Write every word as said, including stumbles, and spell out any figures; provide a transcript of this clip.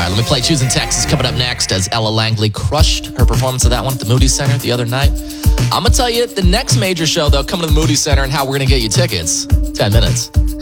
right, let me play Choosing Texas coming up next as Ella Langley crushed her performance of that one at the Moody Center the other night. I'm going to tell you the next major show, though, coming to the Moody Center and how we're going to get you tickets. ten minutes.